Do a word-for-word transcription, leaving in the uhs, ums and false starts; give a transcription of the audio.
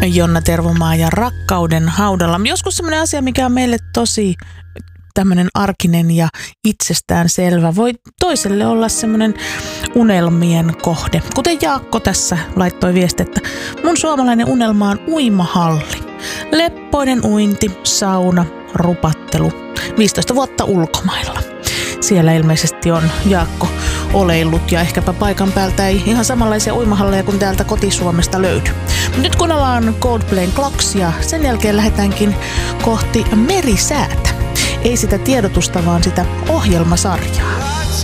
Jonna Tervomaa ja Rakkauden haudalla. Joskus semmoinen asia, mikä on meille tosi tämmöinen arkinen ja itsestään selvä, voi toiselle olla semmoinen unelmien kohde. Kuten Jaakko tässä laittoi viesti, että mun suomalainen unelma on uimahalli. Leppoinen uinti, sauna, rupattelu. viisitoista vuotta ulkomailla. Siellä ilmeisesti on Jaakko oleillut ja ehkäpä paikan päältä ei ihan samanlaisia uimahalleja kuin täältä kotisuomesta löydy. Nyt kuunnellaan Coldplayn Clocks ja sen jälkeen lähdetäänkin kohti merisäätä. Ei sitä tiedotusta, vaan sitä ohjelmasarjaa.